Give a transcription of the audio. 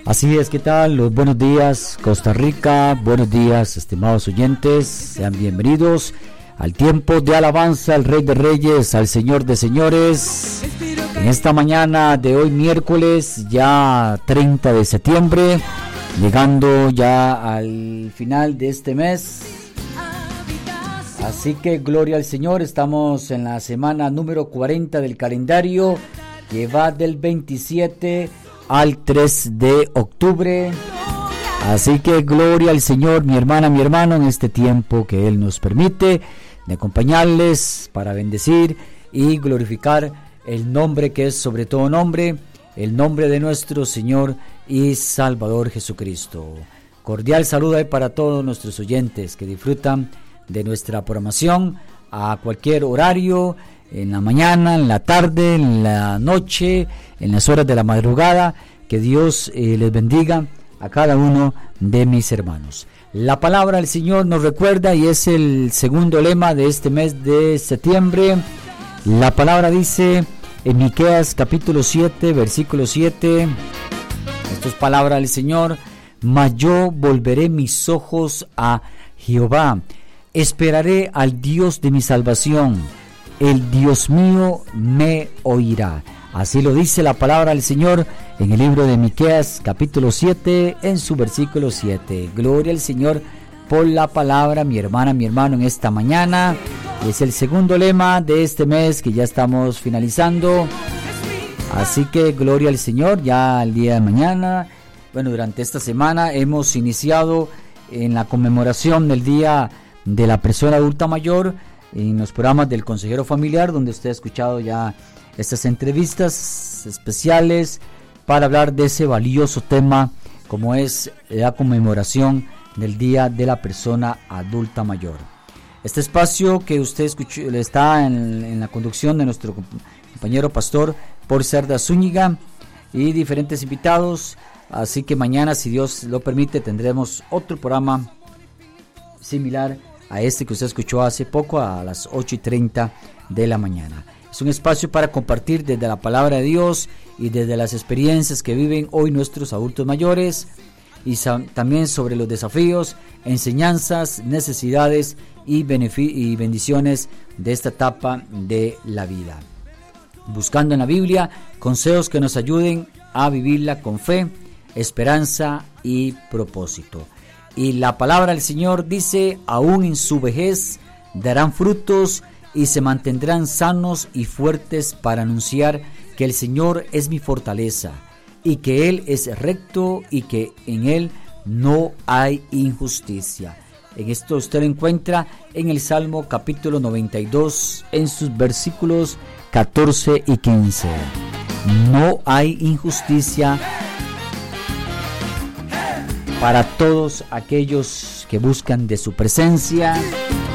Así es, ¿qué tal? Los buenos días, Costa Rica. Buenos días, estimados oyentes. Sean bienvenidos al tiempo de alabanza al Rey de Reyes, al Señor de Señores. En esta mañana de hoy, miércoles, ya 30 de septiembre, llegando ya al final de este mes. Así que gloria al Señor. Estamos en la semana número 40 del calendario, que va del 27 al 3 de octubre. Así que gloria al Señor, mi hermana, mi hermano, en este tiempo que Él nos permite de acompañarles para bendecir y glorificar el nombre que es sobre todo nombre, el nombre de nuestro Señor y Salvador Jesucristo. Cordial saludo para todos nuestros oyentes que disfrutan de nuestra programación a cualquier horario, en la mañana, en la tarde, en la noche, en las horas de la madrugada. Que Dios les bendiga a cada uno de mis hermanos. La palabra del Señor nos recuerda, y es el segundo lema de este mes de septiembre. La palabra dice en Miqueas capítulo 7, versículo 7. Esto es palabra del Señor. Mas yo volveré mis ojos a Jehová, esperaré al Dios de mi salvación. El Dios mío me oirá. Así lo dice la palabra del Señor en el libro de Miqueas capítulo 7 en su versículo 7. Gloria al Señor por la palabra, mi hermana, mi hermano, en esta mañana. Es el segundo lema de este mes que ya estamos finalizando. Así que gloria al Señor. Ya el día de mañana, bueno, durante esta semana hemos iniciado en la conmemoración del Día de la Persona Adulta Mayor, en los programas del Consejero Familiar, donde usted ha escuchado ya estas entrevistas especiales para hablar de ese valioso tema como es la conmemoración del Día de la Persona Adulta Mayor. Este espacio que usted escuchó está en la conducción de nuestro compañero pastor Por Cerda Zúñiga y diferentes invitados, así que mañana, si Dios lo permite, tendremos otro programa similar a este que usted escuchó hace poco a las 8:30 de la mañana. Es un espacio para compartir desde la palabra de Dios y desde las experiencias que viven hoy nuestros adultos mayores, y también sobre los desafíos, enseñanzas, necesidades y bendiciones de esta etapa de la vida. Buscando en la Biblia consejos que nos ayuden a vivirla con fe, esperanza y propósito. Y la palabra del Señor dice: aún en su vejez darán frutos y se mantendrán sanos y fuertes para anunciar que el Señor es mi fortaleza y que Él es recto y que en Él no hay injusticia. En esto usted lo encuentra en el Salmo capítulo 92 en sus versículos 14 y 15. No hay injusticia para todos aquellos que buscan de su presencia.